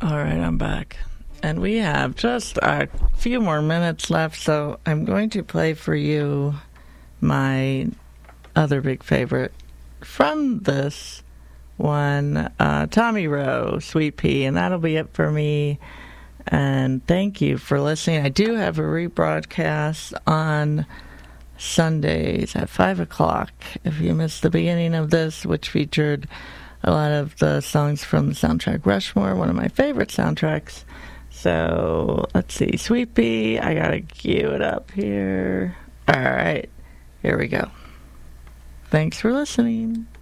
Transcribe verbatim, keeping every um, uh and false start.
All right, I'm back. And we have just a few more minutes left, so I'm going to play for you my other big favorite from this one, uh, Tommy Roe, Sweet Pea, and that'll be it for me. And thank you for listening. I do have a rebroadcast on Sundays at five o'clock. If you missed the beginning of this, which featured a lot of the songs from the soundtrack Rushmore, one of my favorite soundtracks. So, let's see. Sweet Pea, I gotta cue it up here. Alright, here we go. Thanks for listening.